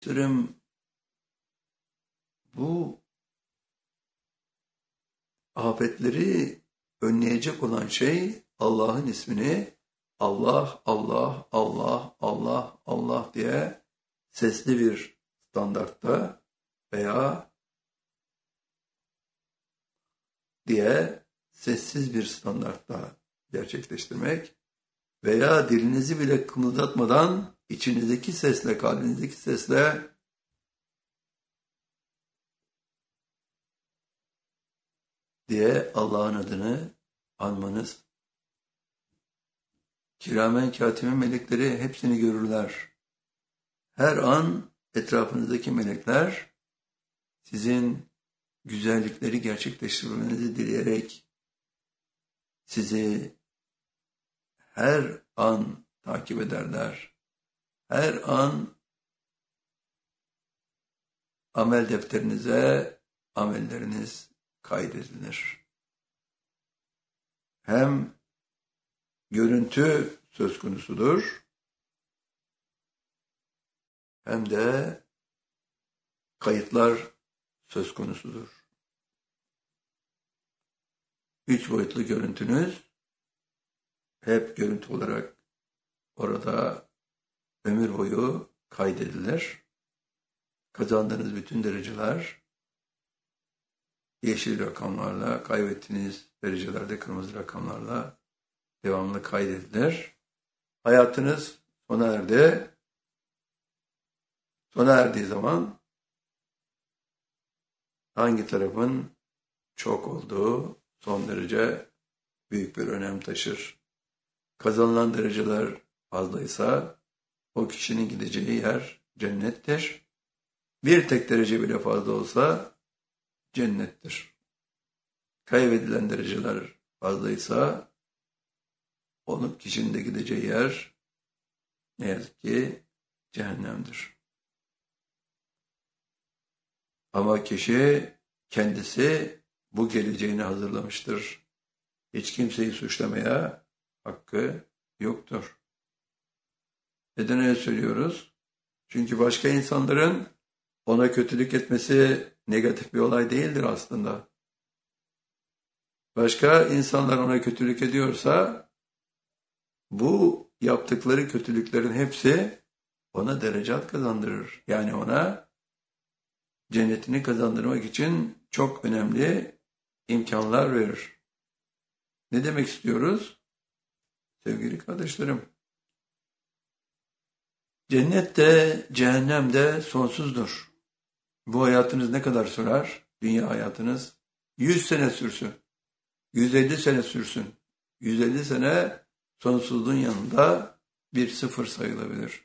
Kardeşlerim, bu afetleri önleyecek olan şey Allah'ın ismini Allah, Allah, Allah, Allah, Allah diye sesli bir standartta veya sessiz bir standartta gerçekleştirmek veya dilinizi bile kımıldatmadan içinizdeki sesle, kalbinizdeki sesle diye Allah'ın adını anmanız. Kiramen kâtimin melekleri hepsini görürler. Her an etrafınızdaki melekler sizin güzellikleri gerçekleştirmenizi dileyerek sizi her an takip ederler. Her an amel defterinize amelleriniz kaydedilir. Hem görüntü söz konusudur, hem de kayıtlar söz konusudur. 3 boyutlu görüntünüz hep görüntü olarak orada ömür boyu kaydedilir. Kazandığınız bütün dereceler yeşil rakamlarla, kaybettiğiniz derecelerde kırmızı rakamlarla devamlı kaydedilir. Hayatınız sona erdi. Sona erdiği zaman hangi tarafın çok olduğu son derece büyük bir önem taşır. Kazanılan dereceler fazlaysa o kişinin gideceği yer cennettir. Bir tek derece bile fazla olsa cennettir. Kaybedilen dereceler fazlaysa onun kişinin de gideceği yer ne yazık ki cehennemdir. Ama kişi kendisi bu geleceğini hazırlamıştır. Hiç kimseyi suçlamaya hakkı yoktur. Neden öyle söylüyoruz? Çünkü başka insanların ona kötülük etmesi negatif bir olay değildir aslında. Başka insanlar ona kötülük ediyorsa bu yaptıkları kötülüklerin hepsi ona derecat kazandırır. Yani ona cennetini kazandırmak için çok önemli imkanlar verir. Ne demek istiyoruz? Sevgili kardeşlerim, cennet de cehennem de sonsuzdur. Bu hayatınız ne kadar sürer? Dünya hayatınız 100 sene sürsün, 150 sene sürsün. 150 sene sonsuzluğun yanında bir sıfır sayılabilir.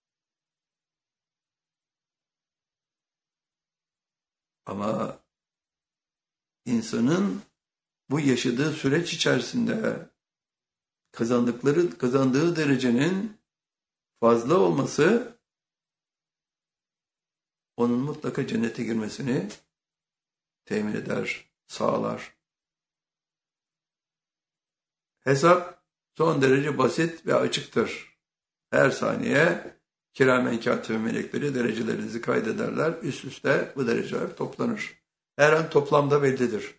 Ama insanın bu yaşadığı süreç içerisinde kazandığı derecenin fazla olması onun mutlaka cennete girmesini temin eder, sağlar. Hesap son derece basit ve açıktır. Her saniye kiramen kâtibe melekleri derecelerinizi kaydederler. Üst üste bu dereceler toplanır. Her an toplamda bellidir.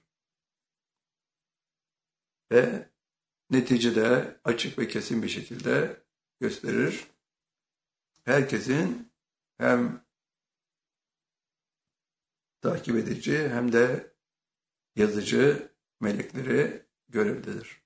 Ve neticede açık ve kesin bir şekilde gösterir. Herkesin hem takip edici hem de yazıcı melekleri görevdedir.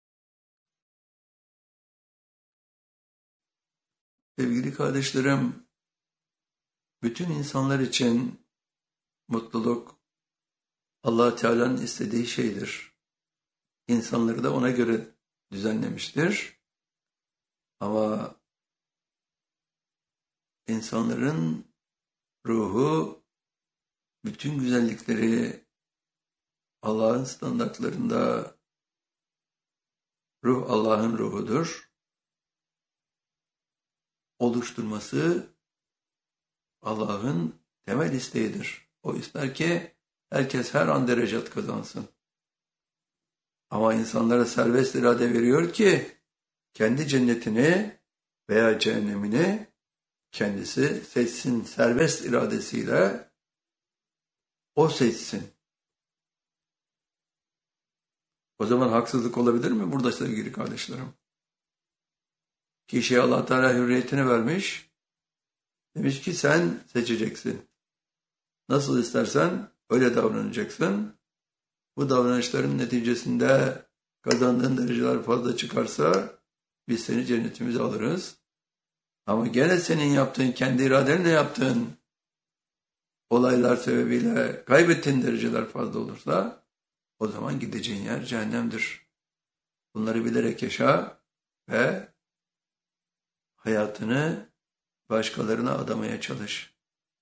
Sevgili kardeşlerim, bütün insanlar için mutluluk Allah Teala'nın istediği şeydir. İnsanları da ona göre düzenlemiştir. Ama insanların ruhu bütün güzellikleri Allah'ın standartlarında, ruh Allah'ın ruhudur, oluşturması Allah'ın temel isteğidir. O ister ki herkes her an derecat kazansın. Ama insanlara serbest irade veriyor ki kendi cennetini veya cehennemini kendisi seçsin, serbest iradesiyle o seçsin. O zaman haksızlık olabilir mi burada sevgili kardeşlerim? Kişiye Allah Teala hürriyetini vermiş. Demiş ki sen seçeceksin. Nasıl istersen öyle davranacaksın. Bu davranışların neticesinde kazandığın dereceler fazla çıkarsa biz seni cennetimize alırız. Ama gene senin yaptığın, kendi iradenle yaptığın olaylar sebebiyle kaybettiğin dereceler fazla olursa o zaman gideceğin yer cehennemdir. Bunları bilerek yaşa ve hayatını başkalarına adamaya çalış.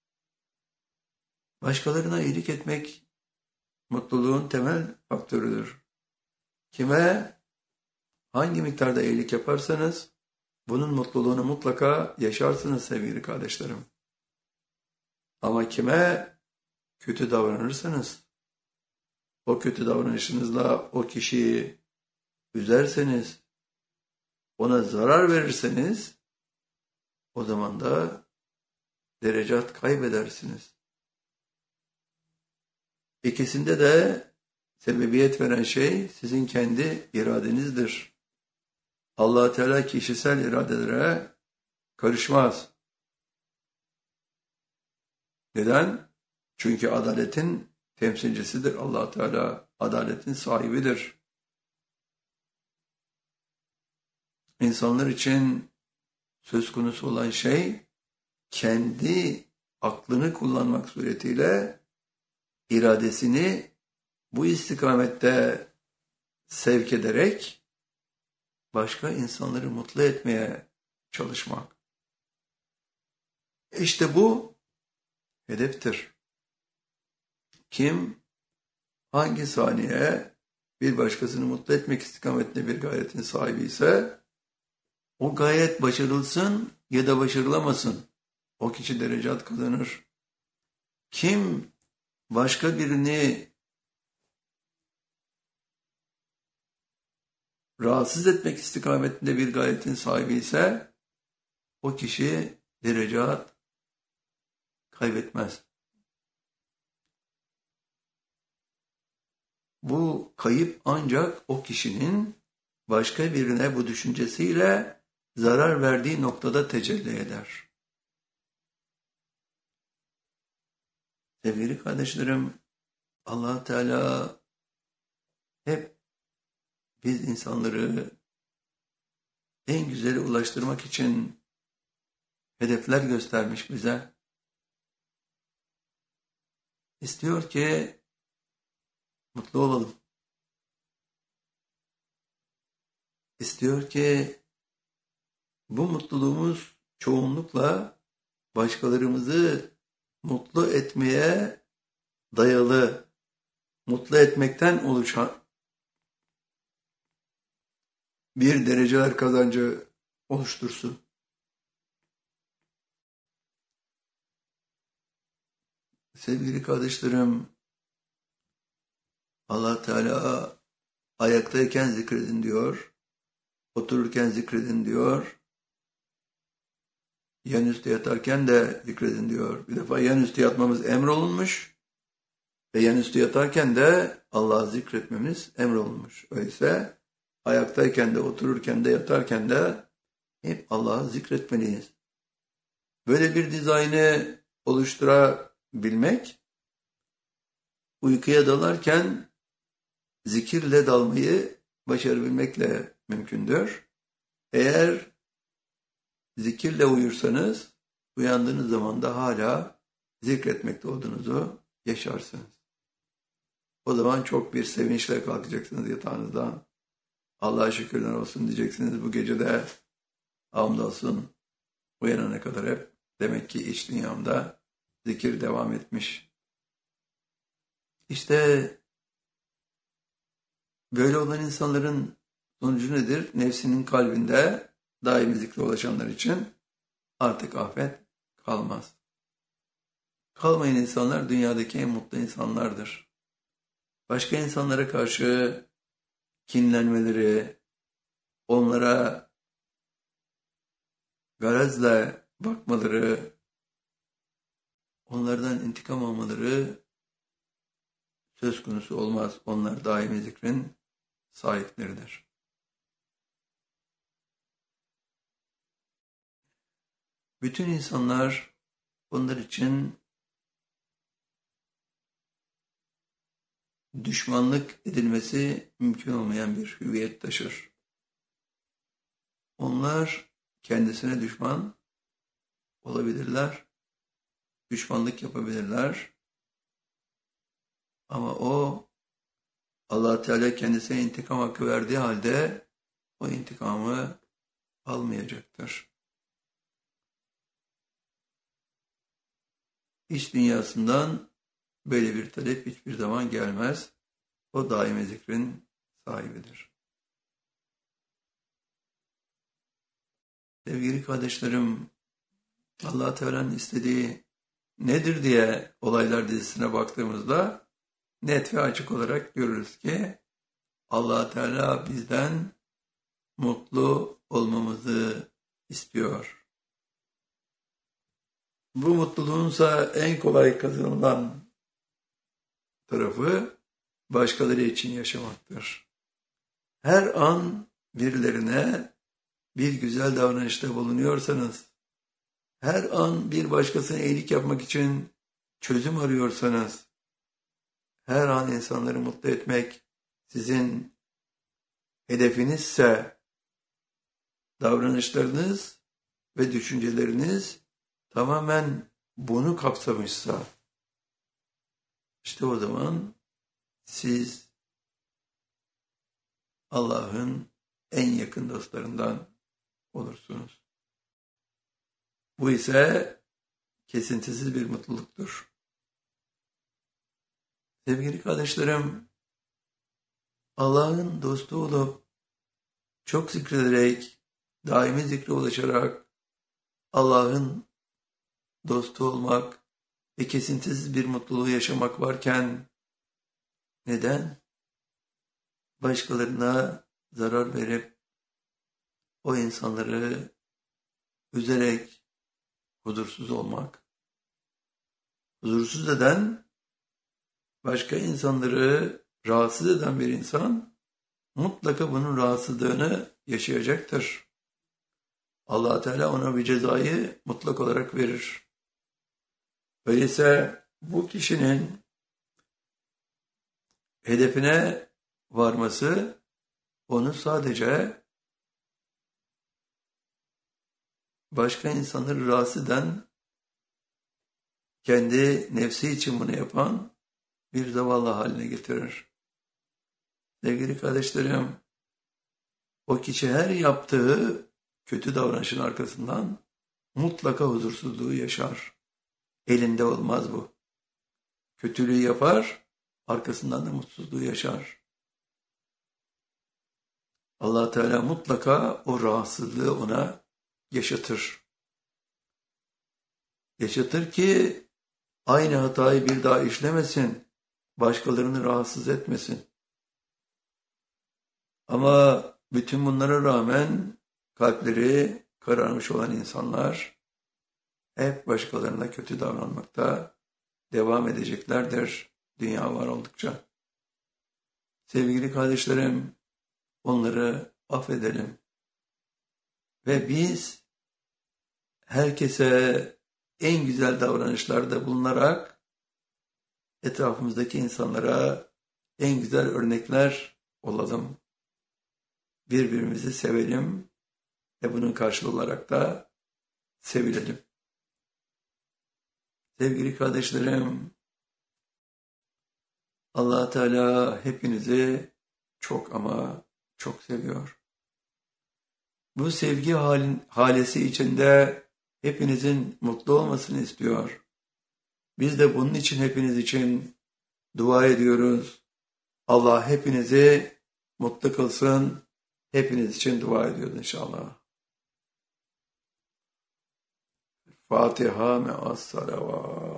Başkalarına iyilik etmek mutluluğun temel faktörüdür. Kime hangi miktarda iyilik yaparsanız bunun mutluluğunu mutlaka yaşarsınız sevgili kardeşlerim. Ama kime kötü davranırsanız, o kötü davranışınızla o kişiyi üzerseniz, ona zarar verirseniz, o zaman da derecat kaybedersiniz. İkisinde de sebebiyet veren şey sizin kendi iradenizdir. Allah Teala kişisel iradelere karışmaz. Neden? Çünkü adaletin temsilcisidir. Allah Teala adaletin sahibidir. İnsanlar için söz konusu olan şey kendi aklını kullanmak suretiyle iradesini bu istikamette sevk ederek başka insanları mutlu etmeye çalışmak. İşte bu hedeftir. Kim hangi saniye bir başkasını mutlu etmek istikametinde bir gayretin sahibi ise o gayet başarılsın ya da başarılamasın. O kişi derecat kazanır. Kim başka birini rahatsız etmek istikametinde bir gayretin sahibi ise o kişi derecat kaybetmez. Bu kayıp ancak o kişinin başka birine bu düşüncesiyle zarar verdiği noktada tecelli eder. Sevgili kardeşlerim, Allah Teala hep biz insanları en güzeli ulaştırmak için hedefler göstermiş bize. İstiyor ki mutlu olalım. İstiyor ki bu mutluluğumuz çoğunlukla başkalarımızı mutlu etmeye dayalı, mutlu etmekten oluşan bir dereceler kazancı oluştursun. Sevgili kardeşlerim, Allah Teala ayaktayken zikredin diyor, otururken zikredin diyor, yanüstü yatarken de zikredin diyor. Bir defa yanüstü yatmamız emrolunmuş ve yanüstü yatarken de Allah'ı zikretmemiz emrolunmuş. Öyleyse ayaktayken de, otururken de, yatarken de hep Allah'ı zikretmeliyiz. Böyle bir dizaynı oluşturabilmek, uykuya dalarken zikirle dalmayı başarabilmekle mümkündür. Eğer zikirle uyursanız, uyandığınız zaman da hala zikretmekte olduğunuzu yaşarsınız. O zaman çok bir sevinçle kalkacaksınız yatağınızdan. Allah'a şükürler olsun diyeceksiniz. Bu gece de hamdolsun uyanana kadar hep demek ki iç dünyamda zikir devam etmiş. İşte böyle olan insanların sonucu nedir? Nefsinin kalbinde daimi zikre ulaşanlar için artık afet kalmaz. Kalmayan insanlar dünyadaki en mutlu insanlardır. Başka insanlara karşı kinlenmeleri, onlara garazla bakmaları, onlardan intikam almaları söz konusu olmaz. Onlar daimi zikrin sahipleridir. Bütün insanlar onlar için düşmanlık edilmesi mümkün olmayan bir hüviyet taşır. Onlar kendisine düşman olabilirler, düşmanlık yapabilirler. Ama o Allah Teala kendisine intikam hakkı verdiği halde o intikamı almayacaktır. İç dünyasından böyle bir talep hiçbir zaman gelmez. O daimi zikrin sahibidir. Sevgili kardeşlerim, Allah Teala'nın istediği nedir diye olaylar dizisine baktığımızda net ve açık olarak görürüz ki Allah Teala bizden mutlu olmamızı istiyor. Bu mutluluğunsa en kolay kazanılan tarafı başkaları için yaşamaktır. Her an birilerine bir güzel davranışta bulunuyorsanız, her an bir başkasına iyilik yapmak için çözüm arıyorsanız, her an insanları mutlu etmek sizin hedefinizse, davranışlarınız ve düşünceleriniz tamamen bunu kapsamışsa, işte o zaman siz Allah'ın en yakın dostlarından olursunuz. Bu ise kesintisiz bir mutluluktur. Sevgili kardeşlerim, Allah'ın dostu olup, çok zikrederek, daimi zikre ulaşarak, Allah'ın dostu olmak ve kesintisiz bir mutluluğu yaşamak varken, neden başkalarına zarar verip, o insanları üzerek huzursuz olmak? Huzursuz eden, başka insanları rahatsız eden bir insan, mutlaka bunun rahatsızlığını yaşayacaktır. Allah Teala ona bir cezayı mutlak olarak verir. Öyleyse bu kişinin hedefine varması, onu sadece başka insanları rahatsız eden, kendi nefsi için bunu yapan bir zavallı haline getirir. Sevgili kardeşlerim, o kişi her yaptığı kötü davranışın arkasından mutlaka huzursuzluğu yaşar. Elinde olmaz bu. Kötülüğü yapar, arkasından da mutsuzluğu yaşar. Allah Teala mutlaka o rahatsızlığı ona yaşatır. Yaşatır ki aynı hatayı bir daha işlemesin, başkalarını rahatsız etmesin. Ama bütün bunlara rağmen kalpleri kararmış olan insanlar hep başkalarına kötü davranmakta devam edeceklerdir dünya var oldukça. Sevgili kardeşlerim, onları affedelim. Ve biz herkese en güzel davranışlarda bulunarak etrafımızdaki insanlara en güzel örnekler olalım. Birbirimizi sevelim ve bunun karşılığı olarak da sevilelim. Sevgili kardeşlerim, Allah Teala hepinizi çok ama çok seviyor. Bu sevgi halesi içinde hepinizin mutlu olmasını istiyor. Biz de bunun için hepiniz için dua ediyoruz. Allah hepinizi mutlu kılsın. Hepiniz için dua ediyoruz inşallah. Fatiha me'as salavat.